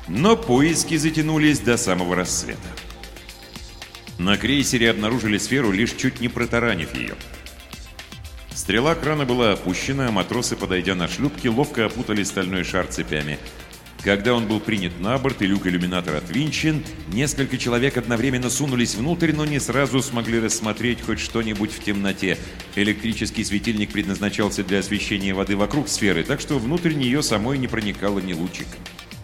Но поиски затянулись до самого рассвета. На крейсере обнаружили сферу, лишь чуть не протаранив ее. Стрела крана была опущена, а матросы, подойдя на шлюпки, ловко опутали стальной шар цепями. Когда он был принят на борт и люк иллюминатора отвинчен, несколько человек одновременно сунулись внутрь, но не сразу смогли рассмотреть хоть что-нибудь в темноте. Электрический светильник предназначался для освещения воды вокруг сферы, так что внутрь нее самой не проникало ни лучика.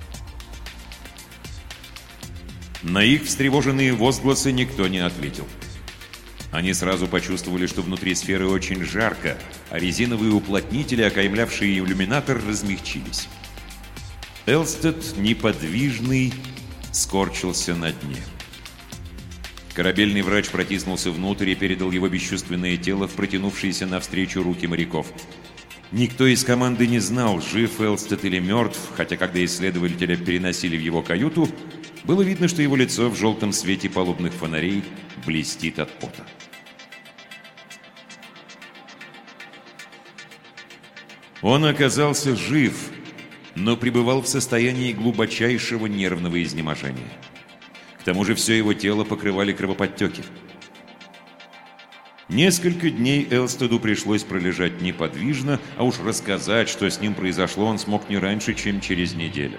На их встревоженные возгласы никто не ответил. Они сразу почувствовали, что внутри сферы очень жарко, а резиновые уплотнители, окаймлявшие иллюминатор, размягчились. Элстед, неподвижный, скорчился на дне. Корабельный врач протиснулся внутрь и передал его бесчувственное тело в протянувшиеся навстречу руки моряков. Никто из команды не знал, жив Элстед или мертв, хотя когда исследователя переносили в его каюту, было видно, что его лицо в желтом свете палубных фонарей блестит от пота. Он оказался жив, но пребывал в состоянии глубочайшего нервного изнеможения. К тому же все его тело покрывали кровоподтеки. Несколько дней Элстеду пришлось пролежать неподвижно, а уж рассказать, что с ним произошло, он смог не раньше, чем через неделю.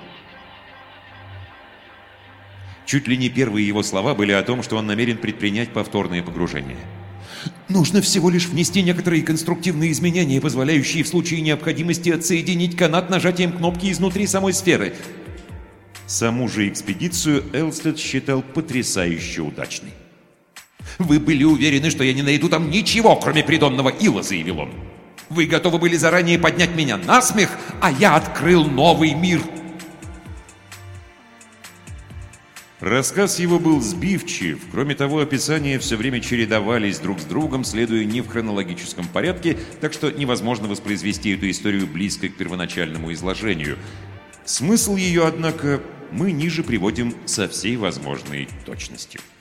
Чуть ли не первые его слова были о том, что он намерен предпринять повторное погружение. «Нужно всего лишь внести некоторые конструктивные изменения, позволяющие в случае необходимости отсоединить канат нажатием кнопки изнутри самой сферы». Саму же экспедицию Элстед считал потрясающе удачной. «Вы были уверены, что я не найду там ничего, кроме придонного ила», — заявил он. «Вы готовы были заранее поднять меня на смех, а я открыл новый мир». Рассказ его был сбивчив. Кроме того, описания все время чередовались друг с другом, следуя не в хронологическом порядке, так что невозможно воспроизвести эту историю близко к первоначальному изложению. Смысл ее, однако, мы ниже приводим со всей возможной точностью.